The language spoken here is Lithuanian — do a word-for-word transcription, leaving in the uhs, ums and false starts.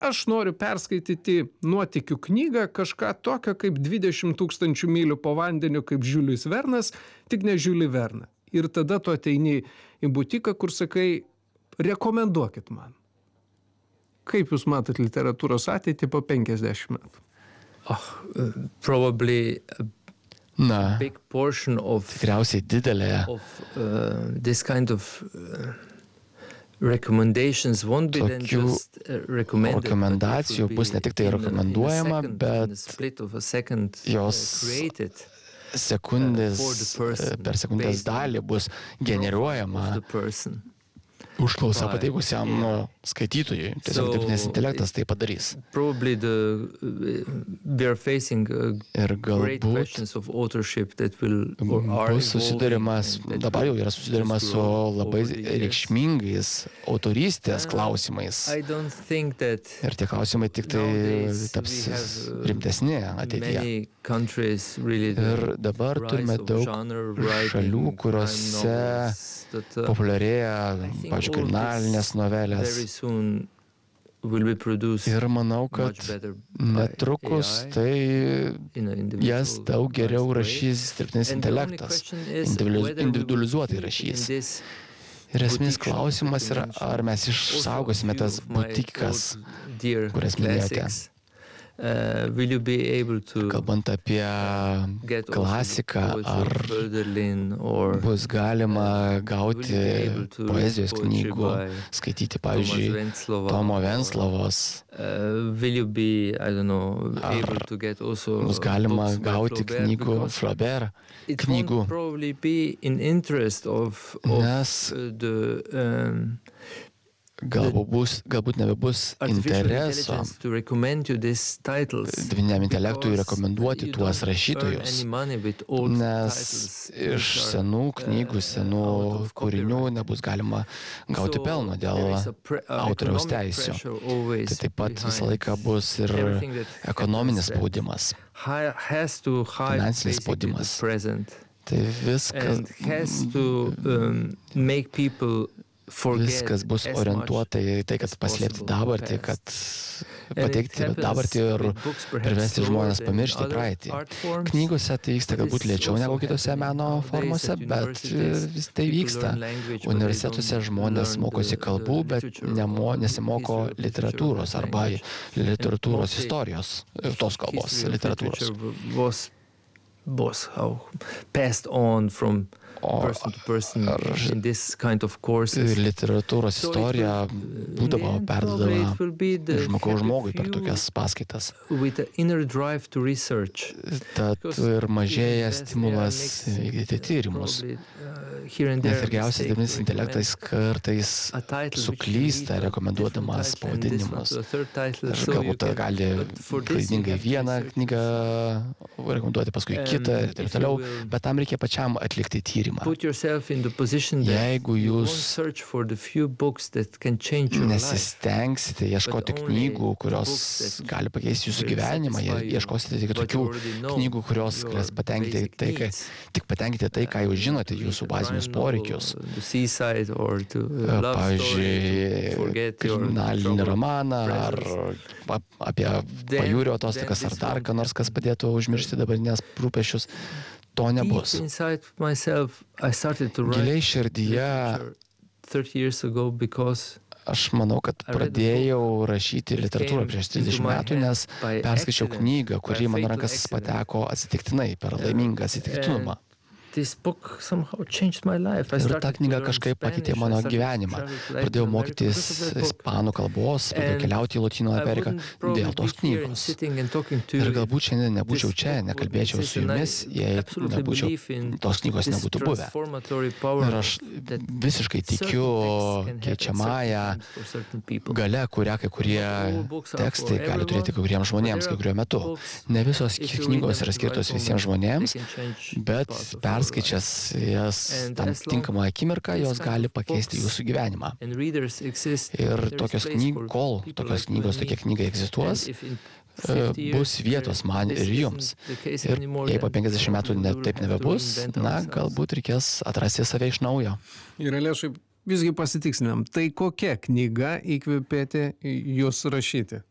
aš noriu perskaityti nuotykių knygą, kažką tokio kaip dvidešimt tūkstančių mylių po vandeniu, kaip Žiulis Vernas, tik ne Žiulį Verną. Ir tada tu ateini į butiką, kur sakai, rekomenduokit man. Kaip jūs matot literatūros ateitį po penkiasdešimt metų? Oh, uh, probably a Na, big portion of, tikriausiai didelė of uh, this kind of uh, recommendations won't be then Tokių just uh, recommended, rekomendacijų but it will bus ne be tik tai in a- in a rekomenduojama, second, bet in a split of a second, uh, jos created sekundės, for the person per sekundės based on dalį bus generuojama of the person. užklausa Right. pateikusiam Yeah. skaitytojui. Tiesiog So, dirbtinis intelektas tai padarys. Probably the uh, we are facing uh, Ir great galbūt questions of authorship that will or are bus susidurimas, evolving and that dabar jau will yra susidurimas just su grow labai over the years. reikšmingais autorystės Uh, klausimais. I don't think that Ir tie klausimai tik tai nowadays taps we have, uh, rimtesni ateityje. many countries really the Ir dabar rise turime of daug genre šalių, writing, kuriuose crime novels that, uh, populiarėja, I think pavyzdžiui, all kriminalinės this novelės. very soon will be produced Ir manau, kad much better by netrukus A I tai in an jas individual daug geriau way. rašys dirbtinis And the only intelektas. question is individualiz- whether we will individualizuotai keep rašys. in this Ir esminis boutique shop klausimas that you yra, mentioned. ar mes išsaugosime Also, tas few of my butikas, old dear kurias minėjote. classics. Uh, will you be able to Kalbant apie get also the klasiką, poetry ar of Hölderlin or bus galima gauti will you be able to read poezijos poetry knygų, by skaityti, Tomas pavyzdžiui, Venclova Tomo or, Venclovos, Uh, will you be, I don't know, Ar able to get also bus galima books by gauti Flaubert, knygų because Flaubert, it knygų, won't probably be in interest of, of nes uh, the um, galbūt, bus, galbūt nebebus artificial intereso intelligence to recommend you these titles, dirbtiniam intelektui because rekomenduoti you tuos don't earn rašytojus, any money with old nes titles iš which are, senų knygų, uh, senų out of kūrinių copyright. nebus galima gauti So pelno dėl there is a pre- uh, autoriaus economic teisių. pressure always Tai taip pat visą behind laiką bus ir everything that ekonominis happens that spaudimas. hi- has to hide Finansinis basically the spaudimas. present Tai viskas, and has to um, make people forget viskas bus as orientuota į tai, kad as paslėpti possible the dabartį, past. kad And it pateikti happens dabartį ir with books perhaps priversti slower žmonės than pamiršti other praeitį. art forms. Knygose tai vyksta But galbūt it's lėčiau also negu kitose happening meno nowadays formose, at bet universities. vis tai People vyksta. learn language, but they Universitetuose don't žmonės learn mokosi the- kalbų, the bet literature nemo, or nesimoko history of literatūros literature or arba language. literatūros mostly istorijos, ir tos kalbos, History of literatūros. literature was was how passed on from O person to person ar- in this kind of Ir courses. literatūros So it istorija will- būdavo in the end, probably perdodama it will be the žmogaus happy žmogui per few tokias paskaitas. with the inner drive to research. Tad Because ir mažėja yes, stimulas there are vykdyti mixed, tyrimus. probably, uh, here and Net there ir geriausias mistake dirbtinis to intelektas kartais a title which suklysta lead to a rekomenduodamas different title and this one pavadinimus. to a third title, Ir so you galbūt can- gali but for this you klaidingai have to vieną research knygą rekomenduoti, paskui Um, kitą ir taip if you toliau, will bet tam reikia pačiam atlikti tyrimą. put yourself in the position that Jeigu you won't jūs search for the few books that can change your life. nesistengsite ieškoti but only knygų, kurios books that gali pakeisti jūsų will gyvenimą, satisfy jei you, ieškosite tik what tokių you already know, knygų, kurios your galės patenkinti basic tai, ką, needs. tik patenkinti tai, ką jau žinote, To jūsų read a bazinius crime novel, poreikius. the seaside or to a love story, to Pavyzdžiui, forget your kriminalinį trouble, romaną ar pressures. pa- apie Then- pajūrio then atostogas ar this dar won't ką nors, kas padėtų užmiršti dabartinės rūpešius. To Deep nebus. inside myself, I started to write Giliai širdyje literature thirty years ago because aš manau, kad I read the pradėjau rašyti that literatūrą came prieš into trisdešimt my metų, hand nes by perskaičiau accident, knygą, by kuri į mano fatal rankas accident. pateko atsitiktinai, per laimingą atsitiktinumą. This book somehow changed my life. I Ir started ta to knyga learn kažkaip pakeitė Spanish, mano I started to gyvenimą. travel to Latin Pradėjau America mokytis because of that book. ispanų kalbos, pradėjau And keliauti į Latino I Ameriką wouldn't probably dėl tos be here and knygos. sitting and talking to Ir you galbūt šiandien if nebūčiau this čia, book nekalbėčiau wouldn't su exist, and I jumis, jei absolutely nebūčiau, believe in tos knygos this nebūtų buvę. transformatory power Ir aš that visiškai tikiu certain texts can have at keičiamąją certain times for certain people. gale, kurią kai kurie All books are tekstai for gali turėti kai kuriems everyone, žmonėms, but kai there kuriuo metu. are books, Ne visos if you read knygos them yra at the right skirtos moment, visiems žmonėms, they can change bet parts of your perskaičias jas And tam as long tinkamą akimirką, this jos kind gali of pakeisti books jūsų gyvenimą. and readers exist, Ir there is tokios place knygos, for kol people tokios like you knygos, and tokie me. knygai egzistuos, And if in e, fifty years bus vietos man this ir isn't jums. the case Ir anymore, jei po then penkiasdešimt metų we ne, will taip have to nebebus, reinvent na, ourselves. galbūt reikės atrasti save iš naujo. Ir Alešai, visgi pasitikslinam, tai kokia knyga įkvėpėti jūs rašyti?